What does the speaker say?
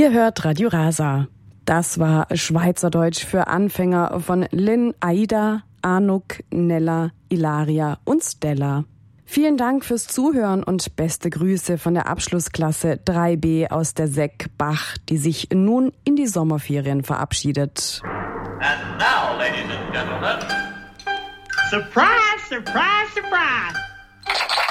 Ihr hört Radio Rasa. Das war Schweizerdeutsch für Anfänger von Lynn, Aida, Anuk, Nella, Ilaria und Stella. Vielen Dank fürs Zuhören und beste Grüße von der Abschlussklasse 3b aus der Sek Bach, die sich nun in die Sommerferien verabschiedet. And now, ladies and gentlemen, surprise, surprise, surprise!